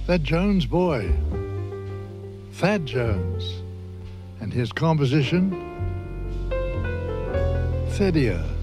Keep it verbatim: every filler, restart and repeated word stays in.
that Jones boy, Thad Jones, and his composition, Thedia.